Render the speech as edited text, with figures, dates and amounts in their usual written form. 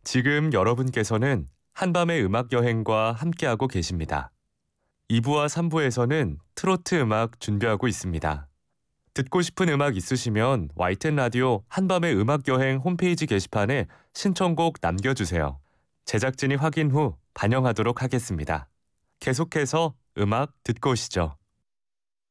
지금 여러분께서는 한밤의 음악 여행과 함께하고 계십니다. 2부와 3부에서는 트로트 음악 준비하고 있습니다. 듣고 싶은 음악 있으시면 YTN 라디오 한밤의 음악 여행 홈페이지 게시판에 신청곡 남겨주세요. 제작진이 확인 후 반영하도록 하겠습니다. 계속해서 음악 듣고 오시죠.